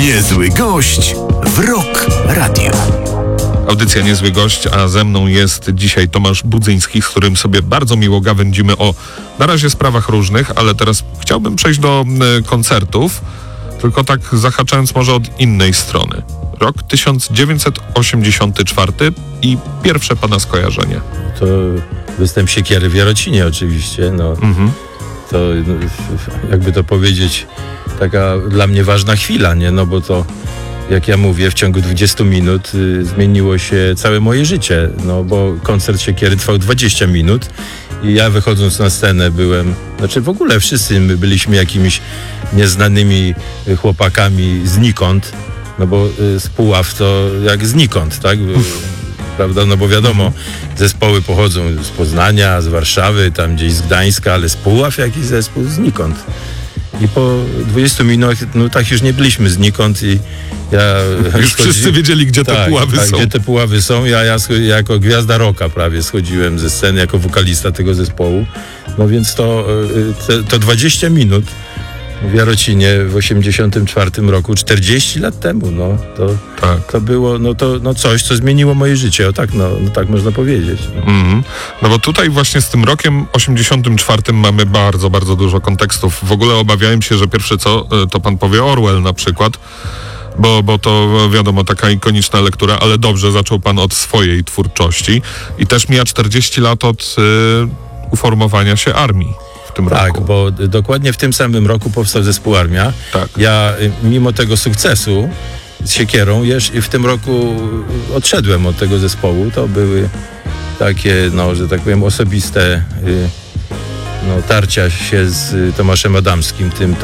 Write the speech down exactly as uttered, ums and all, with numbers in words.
Niezły gość w Rock Radio. Audycja Niezły Gość, a ze mną jest dzisiaj Tomasz Budzyński, z którym sobie bardzo miło gawędzimy o na razie sprawach różnych, ale teraz chciałbym przejść do y, koncertów, tylko tak zahaczając może od innej strony. Rok tysiąc dziewięćset osiemdziesiąty czwarty i pierwsze pana skojarzenie. To występ Siekiery w Jarocinie oczywiście, no. Mhm. To no, jakby to powiedzieć, taka dla mnie ważna chwila, nie? No bo to, jak ja mówię, w ciągu dwudziestu minut y, zmieniło się całe moje życie, no bo koncert Siekiery trwał dwadzieścia minut i ja wychodząc na scenę byłem, znaczy w ogóle wszyscy my byliśmy jakimiś nieznanymi chłopakami znikąd, no bo y, z Puław to jak znikąd, tak? Prawda, no bo wiadomo, zespoły pochodzą z Poznania, z Warszawy, tam gdzieś z Gdańska, ale z Puław jakiś zespół znikąd. I po dwudziestu minutach już nie byliśmy znikąd i ja... Już schodzi... wszyscy wiedzieli, gdzie te tak, puławy tak, są. gdzie te puławy są. Ja, ja jako gwiazda rocka prawie schodziłem ze sceny, jako wokalista tego zespołu. No więc to, to, to dwadzieścia minut w Jarocinie w osiemdziesiątym czwartym roku, czterdzieści lat temu, no to, Tak. to było no, to, no coś, co zmieniło moje życie, o tak, no, no tak można powiedzieć. No. Mhm. No bo tutaj właśnie z tym rokiem osiemdziesiątym czwartym mamy bardzo, bardzo dużo kontekstów. W ogóle obawiałem się, że pierwsze co, to pan powie Orwell na przykład, bo, bo to wiadomo, taka ikoniczna lektura, ale dobrze, zaczął pan od swojej twórczości i też mija czterdzieści lat od y, uformowania się armii. W tym Tak, roku. bo d- dokładnie w tym samym roku powstał zespół Armia. Tak. Ja y, mimo tego sukcesu z Siekierą jeszcze i w tym roku odszedłem od tego zespołu. To były takie, no, że tak powiem, osobiste y, no, tarcia się z y, Tomaszem Adamskim, tym